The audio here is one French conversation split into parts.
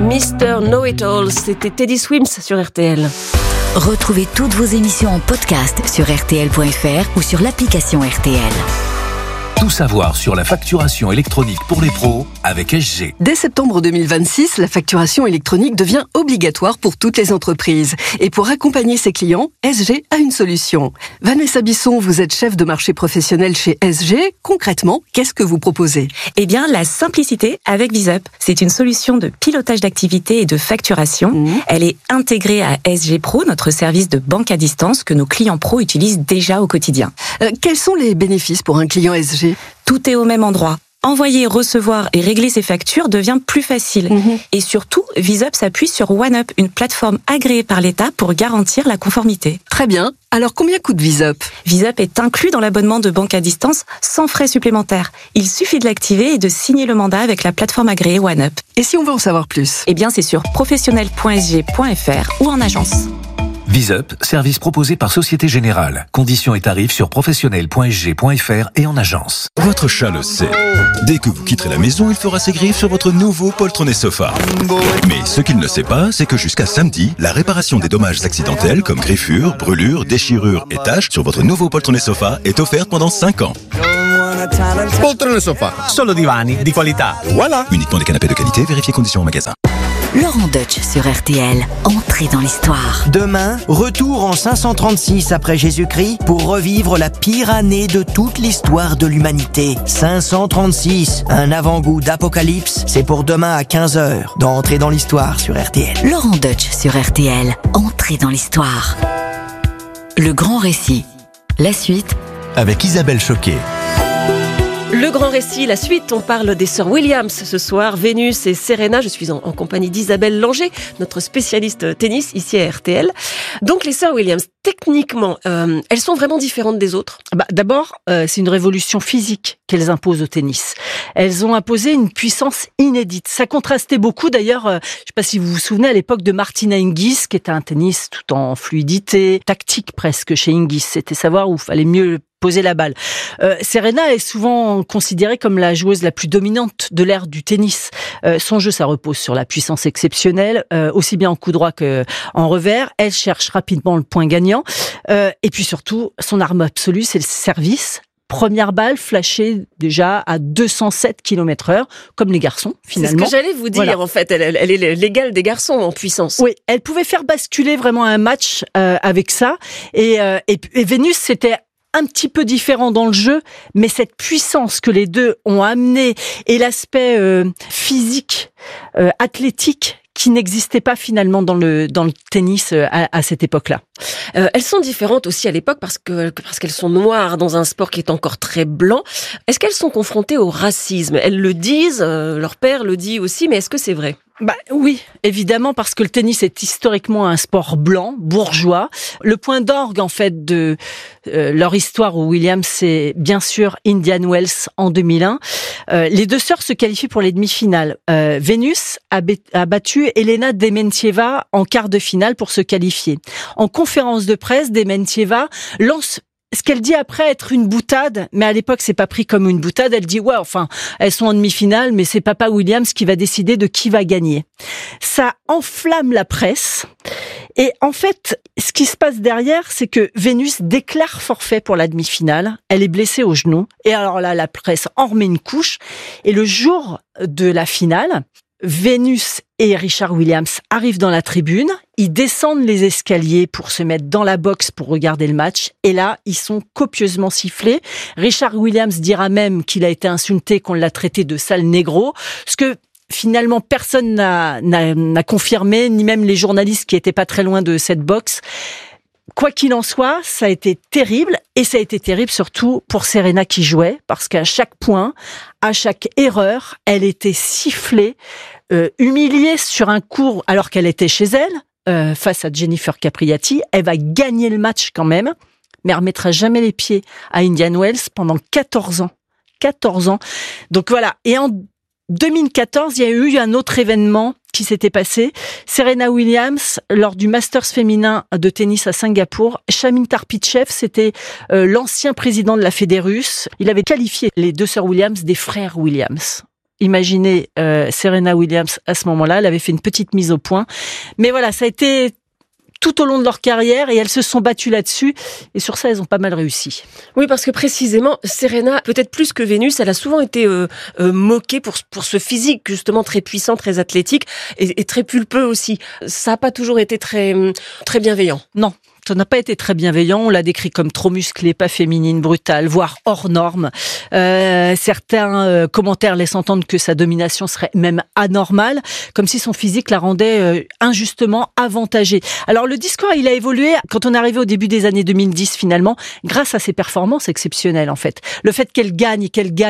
Mr. Know-It-All, c'était Teddy Swims sur RTL. Retrouvez toutes vos émissions en podcast sur rtl.fr ou sur l'application RTL. Tout savoir sur la facturation électronique pour les pros avec SG. Dès septembre 2026, la facturation électronique devient obligatoire pour toutes les entreprises. Et pour accompagner ses clients, SG a une solution. Vanessa Bisson, vous êtes chef de marché professionnel chez SG. Concrètement, qu'est-ce que vous proposez ? Eh bien, la simplicité avec VisUp. C'est une solution de pilotage d'activité et de facturation. Elle est intégrée à SG Pro, notre service de banque à distance que nos clients pros utilisent déjà au quotidien. Quels sont les bénéfices pour un client SG ? Tout est au même endroit. Envoyer, recevoir et régler ses factures devient plus facile. Et surtout, VisUp s'appuie sur OneUp, une plateforme agréée par l'État pour garantir la conformité. Très bien. Alors, combien coûte VisUp ? VisUp est inclus dans l'abonnement de banque à distance sans frais supplémentaires. Il suffit de l'activer et de signer le mandat avec la plateforme agréée OneUp. Et si on veut en savoir plus ? Eh bien, c'est sur professionnel.sg.fr ou en agence. VisUp, service proposé par Société Générale. Conditions et tarifs sur professionnel.sg.fr et en agence. Votre chat le sait. Dès que vous quitterez la maison, il fera ses griffes sur votre nouveau poltronné sofa. Mais ce qu'il ne sait pas, c'est que jusqu'à samedi, la réparation des dommages accidentels comme griffures, brûlures, déchirures et taches sur votre nouveau poltronné sofa est offerte pendant 5 ans. Poltrone sofa, solo divani di qualità. Voilà. Uniquement des canapés de qualité, vérifiez conditions en magasin. Laurent Deutsch sur RTL, entrée dans l'histoire. Demain, retour en 536 après Jésus-Christ pour revivre la pire année de toute l'histoire de l'humanité. 536, un avant-goût d'Apocalypse, c'est pour demain à 15h, dans Entrée dans l'histoire sur RTL. Laurent Deutsch sur RTL, entrée dans l'histoire. Le grand récit. La suite Avec Isabelle Choquet. Le grand récit, la suite, on parle des sœurs Williams ce soir, Vénus et Serena. Je suis en compagnie d'Isabelle Langer, notre spécialiste tennis ici à RTL. Donc les sœurs Williams, techniquement, elles sont vraiment différentes des autres ? D'abord, c'est une révolution physique qu'elles imposent au tennis. Elles ont imposé une puissance inédite. Ça contrastait beaucoup d'ailleurs, je ne sais pas si vous vous souvenez, à l'époque de Martina Hingis, qui était un tennis tout en fluidité, tactique presque chez Hingis. C'était savoir où il fallait mieux poser la balle. Serena est souvent considérée comme la joueuse la plus dominante de l'ère du tennis. Son jeu, ça repose sur la puissance exceptionnelle, aussi bien en coup droit qu'en revers. Elle cherche rapidement le point gagnant. Et puis surtout, son arme absolue, c'est le service. Première balle flashée déjà à 207 km/h, comme les garçons, finalement. C'est ce que j'allais vous dire, voilà. En fait. Elle est l'égale des garçons en puissance. Oui, elle pouvait faire basculer vraiment un match avec ça. Et Vénus, c'était un petit peu différent dans le jeu, mais cette puissance que les deux ont amenée et l'aspect physique, athlétique, qui n'existait pas finalement dans le tennis à cette époque-là. Elles sont différentes aussi à l'époque parce qu'elles sont noires dans un sport qui est encore très blanc. Est-ce qu'elles sont confrontées au racisme ? Elles le disent, leur père le dit aussi, mais est-ce que c'est vrai ? Oui, évidemment, parce que le tennis est historiquement un sport blanc, bourgeois. Le point d'orgue, en fait, de leur histoire aux Williams, c'est bien sûr Indian Wells en 2001. Les deux sœurs se qualifient pour les demi-finales. Vénus a battu Elena Dementieva en quart de finale pour se qualifier. En conférence de presse, Dementieva lance ce qu'elle dit après être une boutade, mais à l'époque c'est pas pris comme une boutade. Elle dit elles sont en demi-finale, mais c'est Papa Williams qui va décider de qui va gagner. Ça enflamme la presse. Et en fait, ce qui se passe derrière, c'est que Vénus déclare forfait pour la demi-finale. Elle est blessée au genou. Et alors là, la presse en remet une couche. Et le jour de la finale, Vénus et Richard Williams arrivent dans la tribune, ils descendent les escaliers pour se mettre dans la boxe pour regarder le match, et là, ils sont copieusement sifflés. Richard Williams dira même qu'il a été insulté, qu'on l'a traité de sale négro, ce que finalement personne n'a confirmé, ni même les journalistes qui étaient pas très loin de cette boxe. Quoi qu'il en soit, ça a été terrible, et ça a été terrible surtout pour Serena qui jouait, parce qu'à chaque point, à chaque erreur, elle était sifflée, humiliée sur un court alors qu'elle était chez elle, face à Jennifer Capriati. Elle va gagner le match quand même, mais elle remettra jamais les pieds à Indian Wells pendant 14 ans. 14 ans. Donc voilà. Et en 2014, il y a eu un autre événement qui s'était passé. Serena Williams, lors du Masters féminin de tennis à Singapour, Shamin Tarpichev, c'était l'ancien président de la Fédé russe. Il avait qualifié les deux sœurs Williams des frères Williams. imaginer Serena Williams à ce moment-là. Elle avait fait une petite mise au point. Mais voilà, ça a été tout au long de leur carrière et elles se sont battues là-dessus. Et sur ça, elles ont pas mal réussi. Oui, parce que précisément, Serena, peut-être plus que Vénus, elle a souvent été moquée pour ce physique justement très puissant, très athlétique et très pulpeux aussi. Ça n'a pas toujours été très bienveillant. Non. Ça n'a pas été très bienveillant, on l'a décrit comme trop musclée, pas féminine, brutale, voire hors norme. Certains commentaires laissent entendre que sa domination serait même anormale, comme si son physique la rendait injustement avantagée. Alors le discours, il a évolué quand on est arrivé au début des années 2010 finalement, grâce à ses performances exceptionnelles en fait. Le fait qu'elle gagne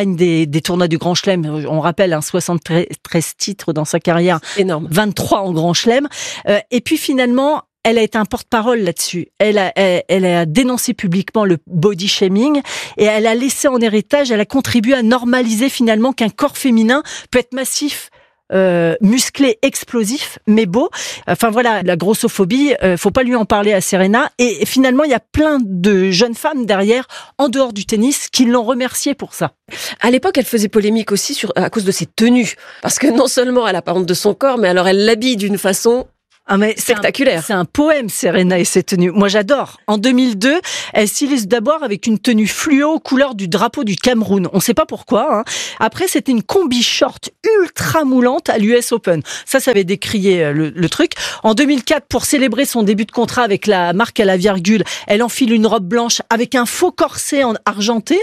des tournois du Grand Chelem, on rappelle 73 titres dans sa carrière, énorme, 23 en Grand Chelem, et puis finalement, elle a été un porte-parole là-dessus. Elle a dénoncé publiquement le body shaming et elle a laissé en héritage, elle a contribué à normaliser finalement qu'un corps féminin peut être massif, musclé, explosif, mais beau. Enfin voilà, la grossophobie, faut pas lui en parler à Serena. Et finalement, il y a plein de jeunes femmes derrière, en dehors du tennis, qui l'ont remerciée pour ça. À l'époque, elle faisait polémique aussi à cause de ses tenues. Parce que non seulement elle a pas honte de son corps, mais alors elle l'habille d'une façon spectaculaire. C'est un poème, Serena et ses tenues. Moi, j'adore. En 2002, elle s'illustre d'abord avec une tenue fluo couleur du drapeau du Cameroun. On ne sait pas pourquoi. Après, c'était une combi short ultra moulante à l'US Open. Ça avait décrié le truc. En 2004, pour célébrer son début de contrat avec la marque à la virgule, elle enfile une robe blanche avec un faux corset en argenté.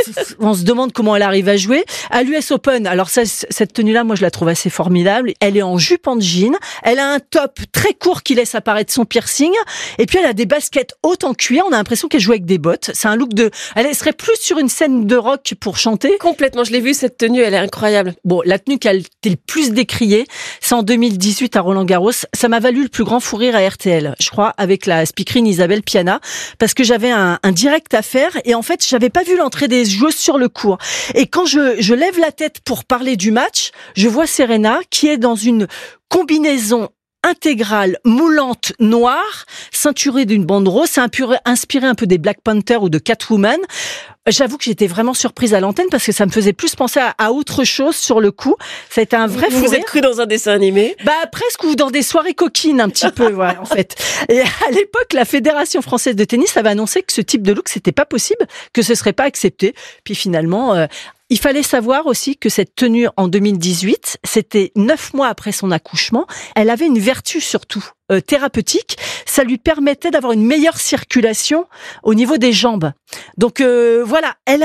On se demande comment elle arrive à jouer. À l'US Open, alors cette tenue-là, moi, je la trouve assez formidable. Elle est en jupe en jean. Elle a un top très court qui laisse apparaître son piercing. Et puis, elle a des baskets hautes en cuir. On a l'impression qu'elle joue avec des bottes. C'est un look elle serait plus sur une scène de rock pour chanter. Complètement. Je l'ai vue, cette tenue. Elle est incroyable. Bon, la tenue qui a été le plus décriée, c'est en 2018 à Roland-Garros. Ça m'a valu le plus grand fou rire à RTL, je crois, avec la speakerine Isabelle Piana, parce que j'avais un direct à faire et en fait, j'avais pas vu l'entrée des joueuses sur le court. Et quand je lève la tête pour parler du match, je vois Serena qui est dans une combinaison intégrale, moulante, noire, ceinturée d'une bande rose, c'est inspiré un peu des Black Panther ou de Catwoman. J'avoue que j'étais vraiment surprise à l'antenne parce que ça me faisait plus penser à autre chose sur le coup. Ça a été un vrai fou rire. Vous êtes cru dans un dessin animé? Presque, ou dans des soirées coquines un petit peu, ouais, en fait. Et à l'époque, la Fédération française de tennis avait annoncé que ce type de look, c'était pas possible, que ce serait pas accepté. Puis finalement, il fallait savoir aussi que cette tenue en 2018, c'était 9 mois après son accouchement. Elle avait une vertu surtout thérapeutique. Ça lui permettait d'avoir une meilleure circulation au niveau des jambes. Donc voilà, elle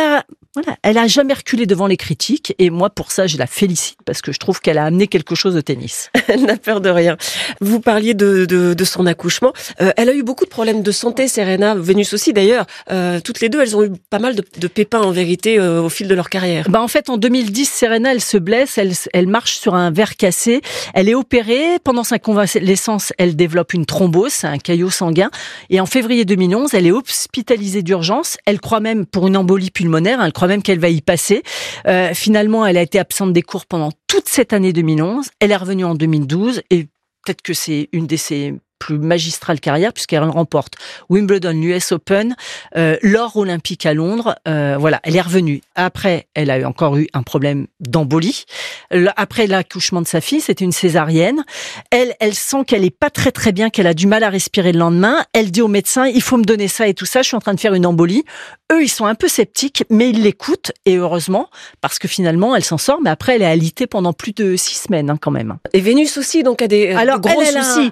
a jamais reculé devant les critiques. Et moi, pour ça, je la félicite parce que je trouve qu'elle a amené quelque chose au tennis. Elle n'a peur de rien. Vous parliez de son accouchement. Elle a eu beaucoup de problèmes de santé, Serena, Vénus aussi d'ailleurs. Toutes les deux, elles ont eu pas mal de pépins en vérité au fil de leur carrière. En fait, en 2010, Serena, elle se blesse, elle marche sur un verre cassé, elle est opérée. Pendant sa convalescence, elle développe une thrombose, un caillot sanguin. Et en février 2011, elle est hospitalisée d'urgence. Elle croit même pour une embolie pulmonaire, elle croit même qu'elle va y passer. Finalement, elle a été absente des cours pendant toute cette année 2011. Elle est revenue en 2012 et peut-être que c'est une de ses plus magistrale carrière puisqu'elle remporte Wimbledon, l'US Open, l'or olympique à Londres. Voilà, elle est revenue. Après, elle a encore eu un problème d'embolie. Après l'accouchement de sa fille, c'était une césarienne. Elle sent qu'elle est pas très très bien, qu'elle a du mal à respirer le lendemain. Elle dit au médecin, il faut me donner ça et tout ça, je suis en train de faire une embolie. Eux, ils sont un peu sceptiques, mais ils l'écoutent et heureusement, parce que finalement, elle s'en sort, mais après, elle est alitée pendant plus de 6 semaines quand même. Et Vénus aussi, donc, a des gros soucis.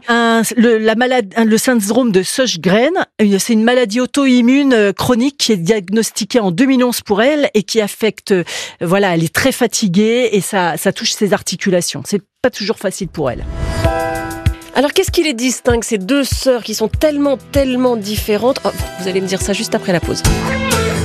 Le syndrome de Sjögren, c'est une maladie auto-immune chronique qui est diagnostiquée en 2011 pour elle et qui affecte, elle est très fatiguée et ça touche ses articulations. C'est pas toujours facile pour elle. Alors, qu'est-ce qui les distingue, ces deux sœurs qui sont tellement différentes? Vous allez me dire ça juste après la pause.